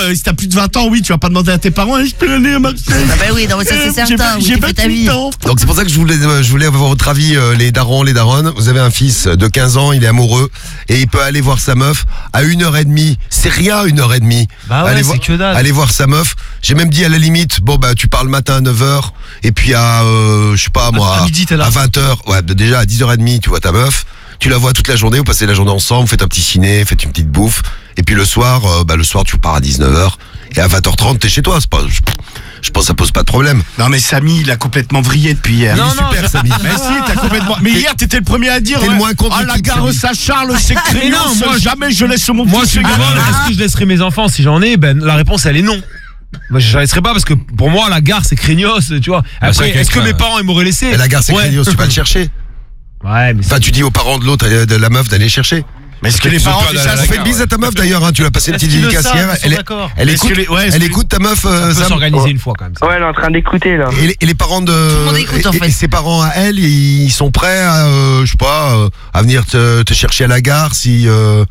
si t'as plus de 20 ans, oui, tu vas pas demander à tes parents, je peux aller à Marseille. Ah bah oui, non mais ça c'est certain, J'ai tu fais ta vie. ans. Donc c'est pour ça que je voulais avoir votre avis, les darons, les daronnes. Vous avez un fils de 15 ans, il est amoureux et il peut aller voir sa meuf à 1h30. C'est rien, 1h30. Bah ouais, c'est que dalle. Aller voir sa meuf. J'ai même dit à la limite, bon bah tu pars le matin à 9h et puis à je sais pas moi à midi, t'es là. à 20h, ouais, déjà à 10h30 tu vois ta meuf. Tu la vois toute la journée, vous passez la journée ensemble, vous faites un petit ciné, faites une petite bouffe et puis le soir tu pars à 19h et à 20h30 t'es chez toi, c'est pas je pense que ça pose pas de problème. Non mais Samy, il a complètement vrillé depuis hier. Non, super Samy. Mais si, t'as complètement. Mais hier, t'étais le premier à dire. T'es le moins contre la l'équipe, gare Samy. Saint-Charles, c'est créneau. non, moi, jamais je laisse mon Moi, petit je suis gamin, est-ce que je laisserai mes enfants si j'en ai? Ben, la réponse, elle est non. Moi, je laisserai pas parce que pour moi, la gare, c'est craignos, tu vois. Après, est-ce que mes parents, ils m'auraient laissé? Mais la gare c'est craignos, tu vas le chercher. Ouais, mais Enfin, tu dis aux parents de l'autre, de la meuf d'aller chercher. Mais est-ce que les Ils ont parents peur déjà d'aller à la gare, bise à ta meuf d'ailleurs, hein, tu l'as passé une petite dédicace hier. Elle écoute, elle écoute ta meuf. ça peut Sam. s'organiser une fois quand même. Ça. Ouais, elle est en train d'écouter là. Et les parents de. le monde écoute, en fait. Et ses parents à elle, ils sont prêts à, je sais pas, à venir te chercher à la gare si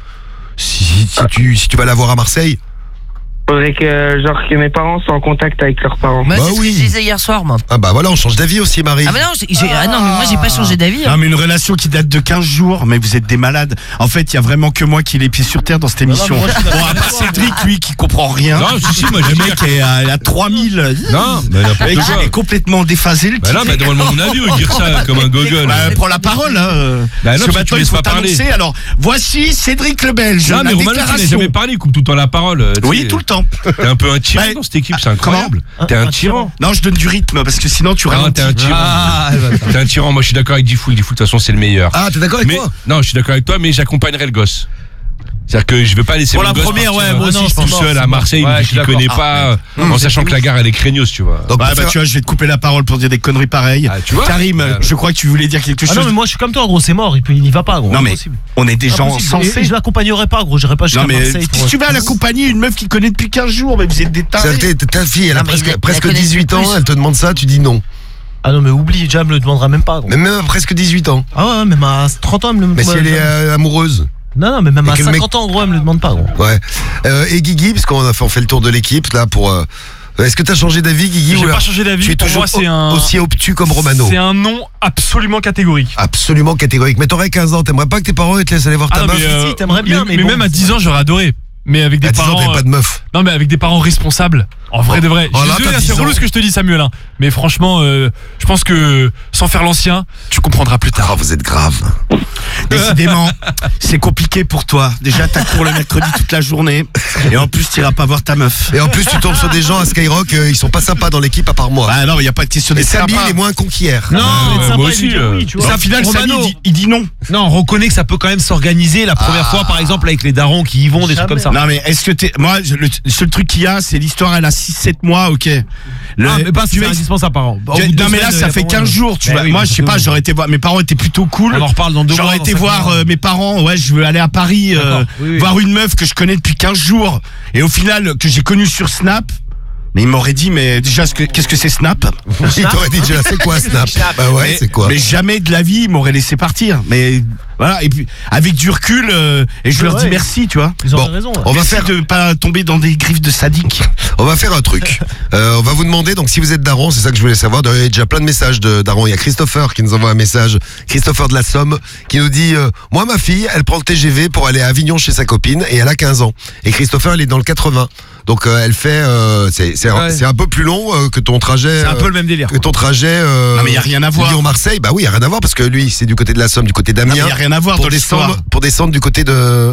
tu vas la voir à Marseille. Faudrait que mes parents soient en contact avec leurs parents. Moi, Bah c'est ce que oui. je disais hier soir, moi. Ah bah voilà, on change d'avis aussi, Marie. Ah bah non, non mais moi j'ai pas changé d'avis. Non mais une relation qui date de 15 jours, mais vous êtes des malades. En fait, il y a vraiment que moi qui ai les pieds sur terre dans cette émission. Bon, à part Cédric, lui, qui comprend rien. Non, si, moi, le mec est à 3000. Non, mais n'importe Le mec quoi. est complètement déphasé, le Bah type. non, mais demande-moi mon avis, ou dire ça comme un gogol. Bah, prends la parole, hein. Bah non, Ce parce que matin, tu il laisses faut pas parler. t'annoncer. Alors, voici Cédric le Belge. Non, mais la Romano, tu n'as déclaration. jamais parlé, il coupe tout le temps la parole. tu Oui, sais. tout le temps. T'es un peu un tyran Bah, dans cette équipe, c'est incroyable. T'es un tyran. Non, je donne du rythme parce que sinon tu Non, ralentis. t'es un tyran. T'es un tyran. Moi, je suis d'accord avec Diffoul. Diffoul, de toute façon, c'est le meilleur. Ah, t'es d'accord avec Mais moi? non, je suis d'accord avec toi, mais j'accompagnerai le gosse. C'est-à-dire que je vais pas laisser Pour mon la gosse première, partir, ouais, moi aussi, je tout pense. seul à Marseille, Ouais, je suis qu'il d'accord. connaît pas, en sachant que la gare elle est craignos, tu vois. Donc, Bah, pour faire- tu vois, je vais te couper la parole pour dire des conneries pareilles. Ah, tu vois Karim, je crois que tu voulais dire quelque Ah chose. non, mais moi je suis comme toi, gros, c'est mort, il y va pas, gros. Non, mais Impossible. on est des gens Impossible. sensés. Et je l'accompagnerai pas, gros, j'irai pas jusqu'à Non, mais Marseille. si tu vas l'accompagner une meuf qui connaît depuis 15 jours, mais vous êtes des tarés. Ta fille, elle a Non, mais il presque la connaît 18 ans, plus. elle te demande ça, tu dis non. Ah non, mais oublie, Jam me le demandera même pas, gros. Mais même à presque 18 ans. Ah ouais, même à 30 ans, elle me le Mais si elle est amoureuse. Non, mais même Et à que le mec- 50 ans, gros, elle me le demande pas, gros. Ouais. Et Guigui, parce qu'on a fait le tour de l'équipe là pour. Est-ce que t'as changé d'avis, Guigui? J'ai ou là pas changé d'avis. Tu es Pour toujours moi, c'est aussi obtus comme Romano. C'est un non absolument catégorique. Absolument catégorique. Mais t'aurais 15 ans, t'aimerais pas que tes parents ils te laissent aller voir ta non, meuf? mais, Si, t'aimerais bien, mais bon, même à 10 ans, j'aurais adoré. Mais avec des À 10 ans, parents. t'avais pas de meuf. Non, mais avec des parents responsables. En vrai de vrai. Oh là, Désolé, t'as c'est 10 relou ans. ce que je te dis, Samuel. Hein. Mais franchement, je pense que sans faire l'ancien, tu comprendras plus tard. Ah, vous êtes grave. Décidément, c'est compliqué pour toi. Déjà, t'as cours le mercredi toute la journée. Et en plus, t'iras pas voir ta meuf. Et en plus, tu tombes sur des gens à Skyrock, ils sont pas sympas dans l'équipe à part moi. Ah non, il n'y a pas de question Et d'être Samy, sympa. il est moins con qu'hier. Non, ouais, mais sympa, moi il aussi, dit oui, tu Et vois. au final, Samy, Romano. il dit non. Non, on reconnaît que ça peut quand même s'organiser la première fois, par exemple, avec les darons qui y vont, des trucs comme ça. Non, mais est-ce que moi, le seul truc qu'il y a, c'est l'histoire, elle a 6-7 mois, ok. Ah, mais pas si c'est indispensable, par exemple. Au bout de 2 Non, mais là, semaines, ça y a fait pas 15 moyen. jours, tu Ben vois. oui, Moi, je sais pas, j'aurais été voir. Mes parents étaient plutôt cool. On en reparle dans 2 mois. J'aurais été voir mes parents, ouais, je veux aller à Paris, D'accord, oui. voir une meuf que je connais depuis 15 jours. Et au final, que j'ai connue sur Snap. Mais il m'aurait dit, mais déjà, qu'est-ce que c'est Snap? Il t'aurait dit déjà, c'est quoi Snap? Bah ouais, Mais- c'est quoi? Mais jamais de la vie, il m'aurait laissé partir. Mais voilà, et puis avec du recul, et je leur dis Ouais. merci, tu vois. Ils ont Bon, raison. ouais. on va Merci faire. de pas tomber dans des griffes de sadique. On va faire un truc. On va vous demander, donc si vous êtes daron, c'est ça que je voulais savoir. Il y a déjà plein de messages de daron. Il y a Christopher qui nous envoie un message. Christopher de la Somme qui nous dit moi, ma fille, elle prend le TGV pour aller à Avignon chez sa copine et elle a 15 ans. Et Christopher, elle est dans le 80. Donc elle fait. C'est un peu plus long que ton trajet. C'est un peu le même délire. Que ton trajet. Non, mais il y a rien à voir. Lyon-Marseille. Bah oui, il y a rien à voir parce que lui, c'est du côté de la Somme, du côté Non, mais d'Amiens. il y a rien à voir dans l'histoire. Pour descendre du côté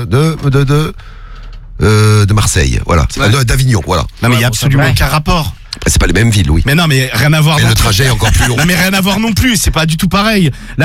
de Marseille. Voilà. D'Avignon. Voilà. Non, mais il y a absolument aucun rapport. C'est pas les mêmes villes, oui. Mais non, mais rien à voir. Et non le plus. trajet est encore plus long. Non, mais rien à voir non plus, c'est pas du tout pareil. Là,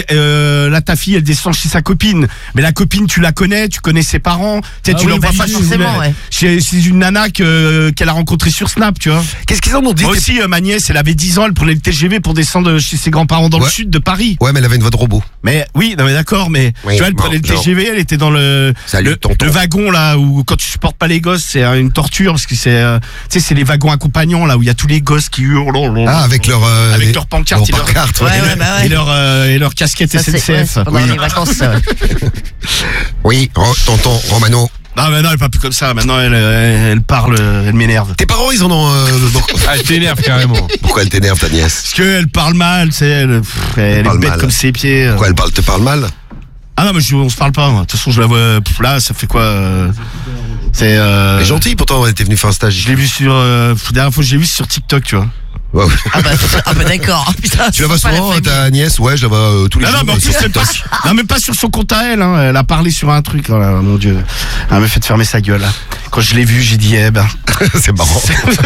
là, ta fille, elle descend chez sa copine. Mais la copine, tu la connais, tu connais ses parents. Tu sais, Ah tu oui, l'envoies bah, pas forcément, ouais. C'est une nana qu'elle a rencontrée sur Snap, tu vois. Qu'est-ce qu'ils en ont dit? Moi aussi, ma nièce, elle avait 10 ans, elle prenait le TGV pour descendre chez ses grands-parents dans le Ouais. sud de Paris. Ouais, mais elle avait une voix de robot. Mais oui, non mais d'accord, mais Oui, tu vois, elle prenait le non. TGV, elle était dans Salut, tonton. le wagon là où quand tu supportes pas les gosses, c'est une torture parce que c'est tu sais, c'est les wagons accompagnants là où il y a tous les gosses qui hurlent. Ah, avec leur avec leur pancarte, leur pancarte, ouais. Ouais, bah ouais. et leur casquette Ça, c'est- ouais, SNCF. c'est pendant les vacances, ça, ouais. Oui, tonton Romano. Non, mais non, elle est pas plus comme ça. Maintenant, elle parle, elle m'énerve. Tes parents, ils en ont... beaucoup. Ah, elle t'énerve carrément. Pourquoi elle t'énerve, ta nièce? Parce qu'elle parle mal, tu sais, elle parle est bête mal. comme ses pieds. Pourquoi elle te parle mal? Ah non, mais on se parle pas. De toute façon, je la vois. Là, ça fait quoi C'est. Elle est gentille, pourtant, elle était venue faire un stage. Je l'ai vu sur. La dernière fois, je l'ai vu sur TikTok, tu vois. Ouais, ouais. Ah bah d'accord. Putain, Tu la vois c'est pas souvent, famille. ta nièce? Ouais, je la vois tous les Non, jours. non, mais en plus, sur elle TikTok. passe. Non, mais pas sur son compte à elle. Hein. Elle a parlé sur un truc. Oh là, mon Dieu. Elle m'a fait fermer sa gueule. Là. Quand je l'ai vue, j'ai dit, eh ben. C'est marrant.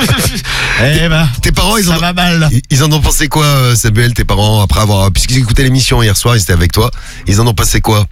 Eh ben. Tes parents, Ça va mal. ils en ont pensé quoi, Samuel, tes parents, après avoir, puisqu'ils écoutaient l'émission hier soir, ils étaient avec toi, ils en ont pensé quoi?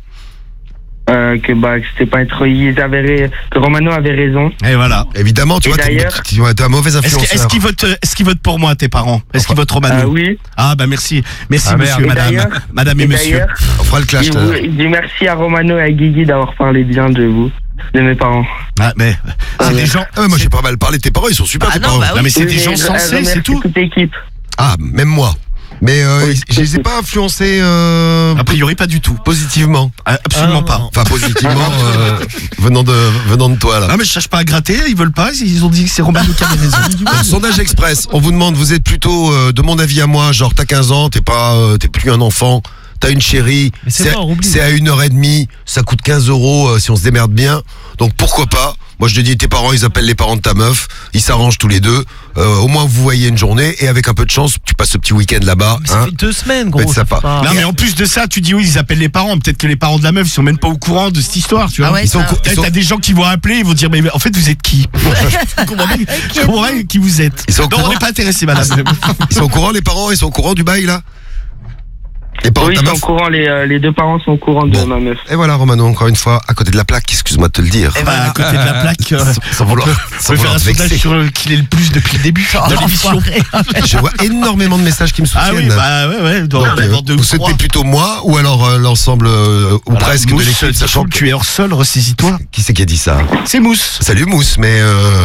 Que c'était pas trop. Que Romano avait raison. Et voilà. Évidemment, tu Et vois, d'ailleurs- t'as un mauvais influenceur. Est-ce qu'ils votent pour moi, tes parents? Est-ce qu'ils votent Romano? Oui. Ah, bah merci. Merci, Ah, monsieur, merde. madame et monsieur. d'ailleurs, On fera le clash. je dis merci à Romano et à Guigui d'avoir parlé bien de vous, de mes parents. Ah, mais c'est des gens. Ah, moi, j'ai pas mal parlé de tes parents, ils sont super, Ah tes non, parents. bah oui. Non, mais c'est Oui, des gens mais je sensés, remercie c'est tout. toute l'équipe. Ah, même moi. Mais je les ai pas influencés A priori, pas du tout. positivement. Absolument pas. Enfin, positivement, venant de toi, là. Non, mais je cherche pas à gratter, ils veulent pas, ils ont dit que c'est Romano qui avait raison. Sondage express, on vous demande, vous êtes plutôt, de mon avis à moi, genre t'as 15 ans, t'es plus un enfant, t'as une chérie, Mais c'est mort, oublie. c'est à 1h30, ça coûte 15 € si on se démerde bien, donc pourquoi pas? Moi je te dis, tes parents ils appellent les parents de ta meuf, ils s'arrangent tous les deux, au moins vous voyez une journée, et avec un peu de chance, tu passes ce petit week-end là-bas. Mais ça fait 2 semaines, gros. Faites ça ça pas. fait pas- Non, mais en plus de ça, tu dis oui, ils appellent les parents. Peut-être que les parents de la meuf, ils sont même pas au courant de cette histoire, tu vois. Ah ouais, Ils sont ça. au cou- ils Peut-être sont- t'as des gens qui vont appeler, ils vont dire, mais en fait, vous êtes qui? Je comprends pas qui vous êtes. Ils sont au Non, on courant. n'est pas intéressé, madame. Ils sont au courant, les parents, ils sont au courant du bail là? Les parents Oui, de ils ta sont au meuf? courant, les deux parents sont au courant de Bon. ma meuf. Et voilà, Romano, encore une fois, à côté de la plaque, excuse-moi de te le dire. Et Bah, voilà. à côté de la plaque, Sans vouloir, on peut faire un sondage sur qui est le plus depuis le début Oh, de l'émission. l'enfoiré. Je vois énormément de messages qui me Ah soutiennent. oui, bah ouais, dans Donc, deux vous ou souhaitez trois. plutôt moi ou alors l'ensemble ou presque de Mousse, l'équipe, sachant que tu es hors sol, ressaisis-toi. qui c'est qui a dit ça? C'est Mousse. Salut Mousse, mais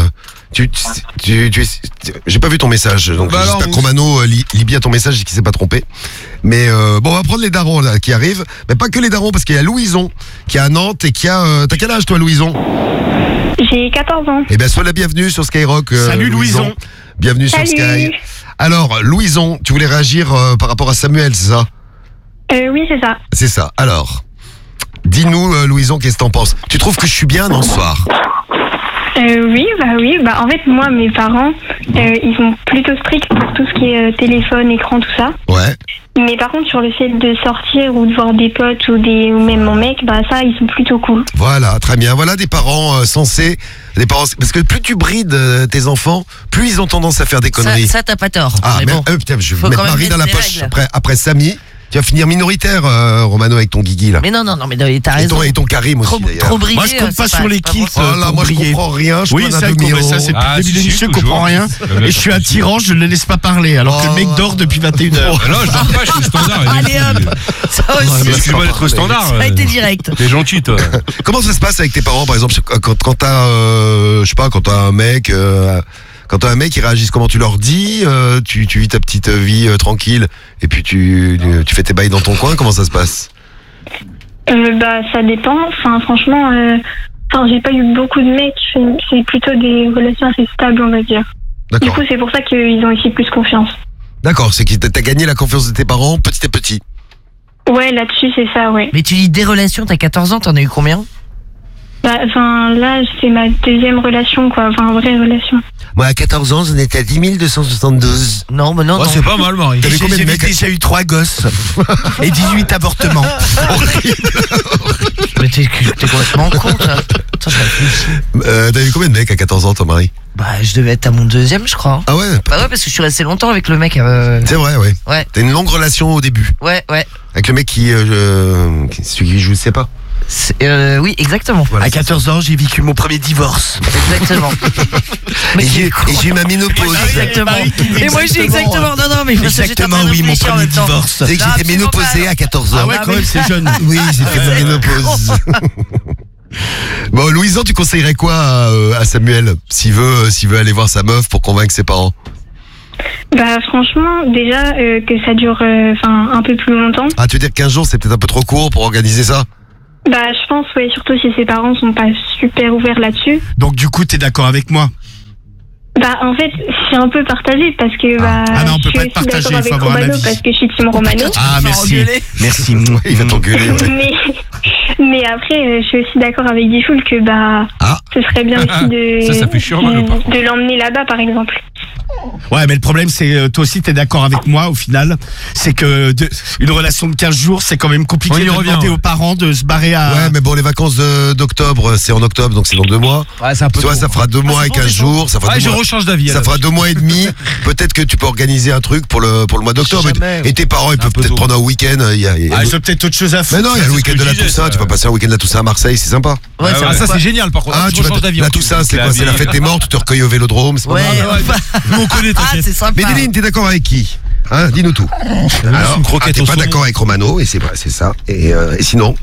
j'ai pas vu ton message, donc Bah alors, j'espère que Mousse. Romano lit bien ton message et qu'il s'est pas trompé. Mais bon, on va prendre les darons là qui arrivent, mais pas que les darons parce qu'il y a Louison qui est à Nantes et qui a t'as quel âge toi Louison? J'ai 14 ans. Eh bien sois la bienvenue sur Skyrock. Salut, Louison. Bienvenue sur Salut. Sky. Alors Louison, tu voulais réagir par rapport à Samuel, c'est ça? Oui, c'est ça. C'est ça. Alors, dis-nous, Louison, qu'est-ce que t'en penses? Tu trouves que je suis bien, non, ce soir? Oui. En fait, moi, mes parents, ils sont plutôt stricts pour tout ce qui est téléphone, écran, tout ça. Ouais. Mais par contre, sur le fait de sortir ou de voir des potes ou même mon mec, ça, ils sont plutôt cool. Voilà, très bien. Voilà des parents sensés. Des parents... Parce que plus tu brides tes enfants, plus ils ont tendance à faire des conneries. Ça, t'as pas tort. Ah, mais mais bon. putain, je vais Faut mettre quand même Marie dans la mettre des poche. règles. Après Samy, tu vas finir minoritaire, Romano, avec ton Guigui, là. Mais non, mais t'as Et ton, raison. et ton Karim aussi, Trop d'ailleurs. bridé. Moi, je compte pas sur les pas kits. bon. Oh là, pour moi, je briller. comprends rien. Je Oui, prends c'est un vrai demi-euro. ça, c'est Ah, depuis le début de si, l'émission, je toujours. comprends rien. Et je suis un tyran, je ne le laisse pas parler, alors que le mec dort depuis 21h. Ah non, je dors pas, je suis au standard. Allez hop. Ça Ouais, aussi. mais Excuse-moi d'être au standard. Ça a été direct. T'es gentil, toi. Comment ça se passe avec tes parents, par exemple, quand t'as, je sais pas, quand t'as un mec, ils réagissent comment? Tu leur dis, tu vis ta petite vie tranquille, et puis tu fais tes bails dans ton coin, comment ça se passe? Ça dépend. Enfin, franchement, j'ai pas eu beaucoup de mecs. C'est plutôt des relations assez stables, on va dire. Du D'accord. coup, c'est pour ça qu'ils ont aussi plus confiance. D'accord, c'est que t'as gagné la confiance de tes parents petit à petit. Ouais, là-dessus, c'est ça, ouais. Mais tu dis des relations, t'as 14 ans, t'en as eu combien? Là, c'est ma deuxième relation, quoi. Enfin, vraie relation. Moi, à 14 ans, j'en étais à 10 272. Non, mais non, Oh, non. c'est pas mal, Marie. T'avais combien de J'ai mecs? déjà eu 3 gosses et 18 avortements. Mais t'es complètement con, toi. Attends, je réfléchis. T'as eu combien de mecs à 14 ans, toi, Marie? Bah, je devais être à mon deuxième, je crois. Ah ouais? Bah ouais, parce que je suis resté longtemps avec le mec. C'est vrai, ouais. Ouais, T'as une longue relation au début. ouais. Avec le mec celui qui joue, je sais pas. Oui, exactement. Voilà, À 14 ans, j'ai vécu mon premier divorce. Exactement. Et j'ai eu ma ménopause. Exactement. Et moi, j'ai exactement. Non, mais parce que j'étais en Exactement, train de oui, mon réfléchir en premier même temps. divorce. Tu sais que Non, j'étais absolument ménopausé pas. à 14 ans. Ah ouais, quand même, c'est jeune. Oui, j'ai fait ma ménopause. Bon, Louison, tu conseillerais quoi à Samuel s'il veut aller voir sa meuf pour convaincre ses parents? Franchement, déjà, que ça dure un peu plus longtemps. Ah, tu veux dire 15 jours, c'est peut-être un peu trop court pour organiser ça? Bah, je pense, ouais, surtout si ses parents sont pas super ouverts là-dessus. Donc du coup, t'es d'accord avec moi? Bah, en fait, c'est un peu partagé parce que, Ah non, on peut je pas suis être aussi partagé, d'accord il faut avec avoir un Romano avis. parce que je suis team Romano. Ah, merci. Merci. Il va t'engueuler. Ouais. Mais après, je suis aussi d'accord avec Diffoul que, ce serait bien aussi Ça fait chier, Romano, par contre. de l'emmener là-bas, par exemple. Ouais, mais le problème, c'est toi aussi, t'es d'accord avec moi au final. C'est que une relation de 15 jours, c'est quand même compliqué de demander aux parents de se barrer à. Ouais, mais bon, les vacances d'octobre, c'est en octobre, donc c'est dans 2 mois. Ouais, c'est un peu. Tu vois, ça fera 2 mois et 15 jours. Ça fera Ouais, 2 je mois. rechange d'avis. Ça fera 2 mois et demi. Peut-être que tu peux organiser un truc pour le mois d'octobre. Et tes parents, ils peuvent peut-être prendre un week-end. Ils ont peut-être autre chose à faire. Mais non, il y a le week-end de la Toussaint. Tu vas passer un week-end de la Toussaint à Marseille, c'est sympa. Ouais, Ah, ça c'est génial par contre. Ah, Je tu vas rechange d'avis. la Toussaint, c'est quoi? C'est la fête des morts. Tu te recueilles au Vélodrome. C'est pas Ouais, mal. Nous on connaît, ah, t'inquiète. c'est sympa. Médeline, t'es d'accord avec qui? Hein, dis-nous tout. Alors, une croquette t'es au pas saumon. d'accord avec Romano, et c'est vrai, c'est ça. Et sinon?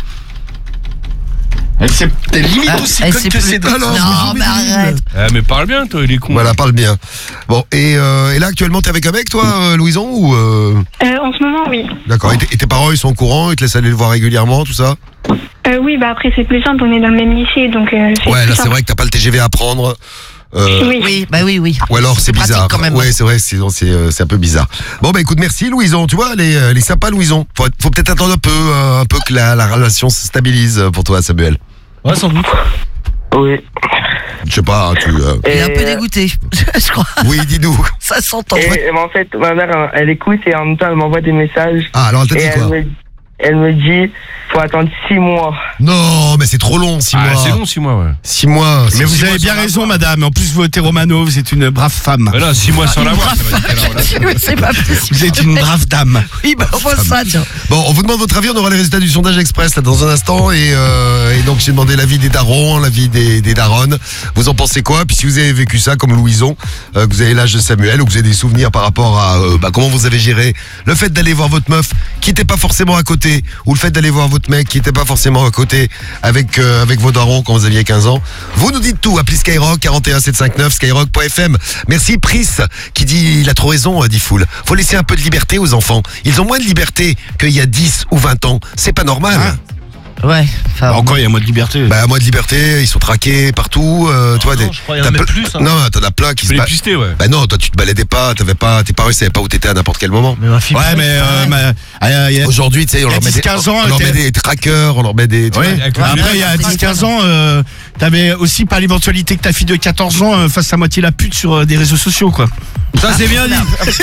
T'es limite aussi elle conne sait que plus. c'est Non, mais arrête. Mais parle bien, toi, il est con. Voilà, parle bien. Bon, et là, actuellement, t'es avec un mec, toi, Louison, ou En ce moment, oui. D'accord. Et tes parents, ils sont au courant, ils te laissent aller le voir régulièrement, tout ça? Oui, bah après, c'est plus simple, on est dans le même lycée, donc c'est Ouais, plus là, c'est simple. vrai que t'as pas le TGV à prendre. Oui. Oui. Ou alors c'est pratique bizarre. quand même. Ouais, c'est vrai, c'est un peu bizarre. Bon, bah écoute, merci Louison. Tu vois, elle est sympa, Louison. Faut peut-être attendre un peu que la relation se stabilise pour toi, Samuel. Ouais, sans doute. Oui. Je sais pas, hein, Il est un peu dégoûté, je crois. Oui, dis-nous. Ça s'entend. Et en fait, ma mère, elle écoute et en même temps, elle m'envoie des messages. Ah, alors elle t'a Et dit quoi? elle me dit, faut attendre 6 mois. Non, mais c'est trop long, 6 mois. C'est long, 6 mois, ouais. 6 mois. Mais vous avez bien raison, madame. En plus, vous êtes Romano, vous êtes une brave femme. Voilà, 6 mois sans l'avoir, ça va dire la relation. C'est pas possible. Vous êtes une brave dame. Oui, bah, on voit ça, tiens. Bon, on vous demande votre avis, on aura les résultats du sondage express là dans un instant et donc j'ai demandé l'avis des darons, l'avis des daronnes. Vous en pensez quoi? Puis si vous avez vécu ça comme Louison, que vous avez l'âge de Samuel ou que vous avez des souvenirs par rapport à comment vous avez géré le fait d'aller voir votre meuf qui était pas forcément à côté ou le fait d'aller voir votre mec qui était pas forcément à côté avec vos darons quand vous aviez 15 ans. Vous nous dites tout, appelez Skyrock 41 759 skyrock.fm. Merci Pris qui dit il a trop raison, dit Foul. Faut laisser un peu de liberté aux enfants. Ils ont moins de liberté qu'il y a 10 ou 20 ans. C'est pas normal. Ouais. Bah, encore, il y a moins de liberté. Bah, moins de liberté, ils sont traqués partout. Tu vois, je crois qu'il y en a même plus, hein. Non, t'en as plein qui Tu se peux les pister, ouais. Bah non, toi tu te baladais pas, tes parents ils savaient pas où t'étais à n'importe quel moment. Mais ma fille. Ouais, mais Aujourd'hui, tu sais, on il y a leur met 10-15 ans, on leur met des trackers, on leur met des. tu ouais. vois. avec le Après, il y a 10-15 ans, t'avais aussi pas l'éventualité que ta fille de 14 ans fasse à moitié la pute sur des réseaux sociaux, quoi. Ça c'est bien dit.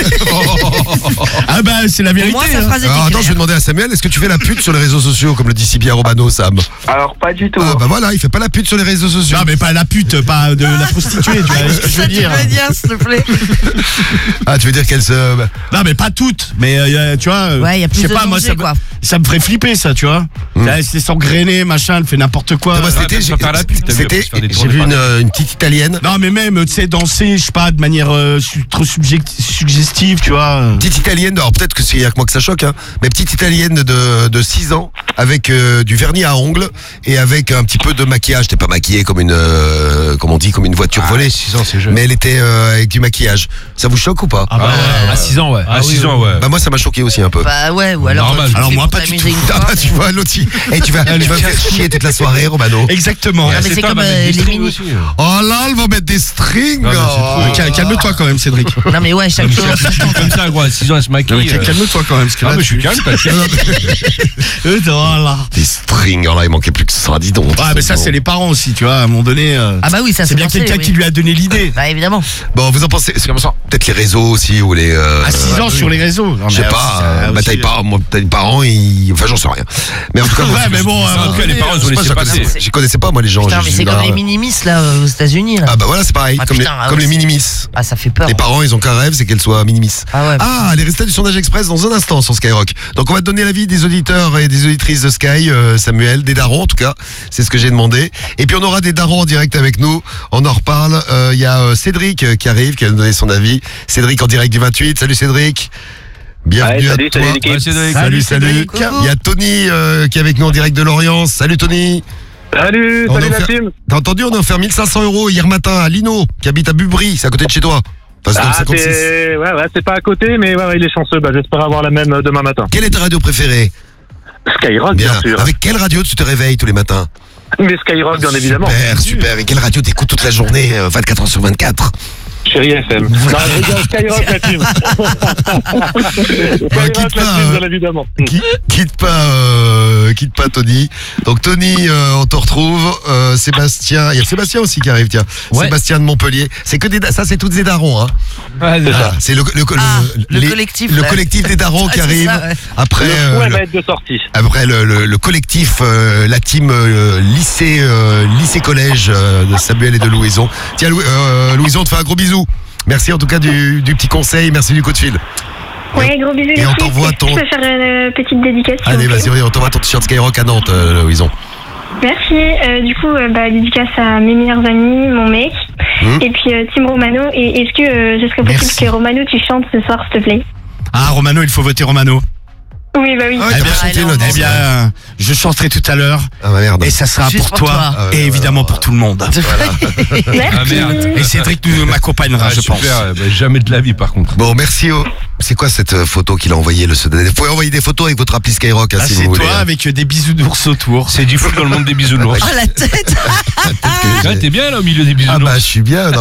Ah bah, c'est la Au vérité. moins, sa hein. phrase était Alors attends, je vais claire. demander à Samuel, est-ce que tu fais la pute sur les réseaux sociaux, comme le dit si bien Romano, Sam? Alors, pas du tout. Ah bah voilà, il fait pas la pute sur les réseaux sociaux. Non, mais pas la pute, pas de la prostituée, tu vois ce que je veux dire. Tu veux dire, s'il te plaît. Ah, tu veux dire qu'elle se. Non, mais pas toutes, mais tu vois, Ouais, il y a plus je sais de pas, moi, danger, quoi. ça me ferait flipper, ça, tu vois. Elle se laisse engrainer, machin, elle fait n'importe quoi. Moi, c'était, tu vas faire la pute, t'as vu, c'était, on peut se faire des j'ai tournées vu par une petite italienne. Non, mais même, tu sais, danser, je sais pas, de manière trop suggestive, tu vois. Petite italienne, alors peut-être que c'est y a que moi que ça choque, hein, mais petite italienne de 6 ans avec du vernis à ongles et avec un petit peu de maquillage. T'es pas maquillée comme une, comme on dit, comme une voiture volée. 6 ans, c'est jeune. Mais elle était avec du maquillage. Ça vous choque ou pas? Ah bah, à 6 ans, ouais. À 6 ans, ouais. Bah moi ça m'a choqué aussi un peu. Bah ouais, ou alors. Normal. tu le Alors fais moi, pour pas du t'amuser tout. une Ah fois, bah tu vois l'autre, tu vas me faire chier toute la soirée, Romano. Exactement. Non, mais c'est pas, comme on va mettre des les strings mini. aussi. Oh là, elle va mettre des strings. Non, mais c'est trop. Calme-toi quand même, Cédric. Non, mais ouais, chaque chose. Comme ça, quoi, à 6 ans, elle se maquille. Calme-toi quand même, parce que Ah, là, mais je suis calme, parce que. voilà. Des strings, alors là, il manquait plus que ça, dis donc. Ouais, mais ça, c'est les parents aussi, tu vois, à un moment donné. Ah bah oui, ça c'est bien quelqu'un qui lui a donné l'idée. Bah évidemment. Bon, vous en pensez, c'est comme ça. Peut-être les réseaux aussi, ou les. À 6 ans sur les réseaux. Non, Je sais mais, pas, ça, bah aussi, t'as des parents, enfin j'en sais rien. Mais en tout cas, moi, Ouais, mais bon, En tout cas, les parents, ils ont laissé passer. je connaissais pas moi les gens. Putain, je mais suis c'est là. comme les minimis là aux États-Unis là. Ah bah voilà, c'est pareil, Ah, comme putain, ah comme ouais, les c'est- minimis. Ah, ça fait peur. Les parents, ils ont qu'un rêve, c'est qu'elle soit minimis. Ah ouais. Ah, les résultats du sondage express dans un instant sur Skyrock. Donc on va te donner l'avis des auditeurs et des auditrices de Sky, Samuel, des darons en tout cas, c'est ce que j'ai demandé. Et puis on aura des darons en direct avec nous, on en reparle. Il y a Cédric qui arrive, qui va nous donner son avis. Cédric en direct du 28, salut Cédric. Bienvenue Ouais, salut, à toi. salut l'équipe. Ouais, Cédric. Salut. Cédric. Il y a Tony qui est avec nous en direct de Lorient. Salut Tony. Salut, On salut a la offert- team. T'as entendu, on a offert 1500 € hier matin à Lino, qui habite à Bubry, c'est à côté de chez toi. Enfin, c'est dans le 56. Ouais, c'est pas à côté, mais ouais, il est chanceux. Bah, j'espère avoir la même demain matin. Quelle est ta radio préférée? Skyrock, bien sûr. Avec quelle radio tu te réveilles tous les matins? Mais Skyrock, bien évidemment. Super. Et quelle radio t'écoutes toute la journée, 24 heures sur 24? Chérie FM. Non, je rigole, Skyrock, la team. Skyrock, la team, bien évidemment. Quitte pas Tony. Donc Tony, on te retrouve. Sébastien, il y a Sébastien aussi qui arrive, tiens. Ouais. Sébastien de Montpellier. C'est que ça, c'est toutes des darons, hein. Ouais, c'est ça. C'est le collectif. Le collectif des darons qui arrive. Ça, ouais. Après le maître de sortie. Après le collectif, la team lycée collège de Samuel et de Louison. Tiens, Louison, on te fait un gros bisou. Merci en tout cas du petit conseil, merci du coup de fil. Ouais, gros bisous. Et on t'envoie ton. Je peux faire une petite dédicace. Allez, vas-y, on t'envoie ton t-shirt Skyrock à Nantes, Louison. Merci. Du coup, dédicace à mes meilleurs amis, mon mec, et puis Team Romano. Et est-ce que ce serait possible que Romano tu chantes ce soir, s'il te plaît? Ah, Romano, il faut voter Romano. Oui, bah oui. Eh bien, je chanterai tout à l'heure. Ah, merde. Et ça sera Juste pour toi, et évidemment pour tout le monde. Merci. Et Cédric m'accompagnera, je pense. Super, jamais de la vie par contre. Bon, merci. C'est quoi cette photo qu'il a envoyée, le Sedané? Vous pouvez envoyer des photos avec votre appli Skyrock, si c'est vous voulez. toi avec des bisounours autour. C'est du foot dans le monde des bisounours. Oh la tête. Ouais, t'es bien là au milieu des bisounours. Ah bah je suis bien.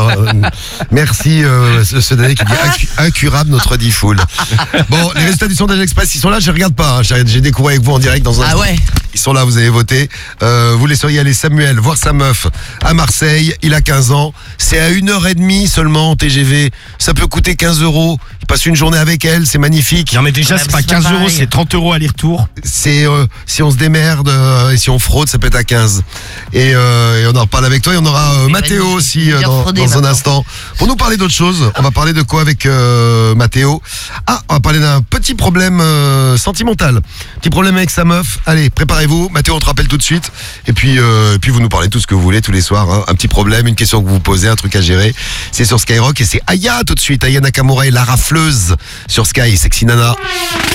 Merci Sedané qui dit incurable notre difool. Bon, les résultats du sondage express, ils sont là, je regarde pas. J'ai découvert avec vous en direct dans un instant. Ouais. Ils sont là, vous avez voté. Vous laisseriez aller Samuel voir sa meuf à Marseille. Il a 15 ans. C'est à 1h30 seulement en TGV. Ça peut coûter 15 €. Il passe une journée avec elle, c'est magnifique. Non mais déjà c'est pas 15 €, c'est 30 € aller-retour. C'est si on se démerde et si on fraude, ça peut être à 15. Et on en reparle avec toi. Et on aura Mathéo aussi dans un instant. Pour nous parler d'autre chose, on va parler de quoi avec Mathéo? Ah, on va parler d'un petit problème sentimental. Petit problème avec sa meuf. Allez, préparez-vous. Mathéo, on te rappelle tout de suite. Et puis vous nous parlez tout ce que vous voulez tous les soirs. Hein. Un petit problème, une question que vous vous posez, un truc à gérer. C'est sur Skyrock et c'est Aya tout de suite. Aya Nakamura et la rafleuse sur Sky. Sexy Nana.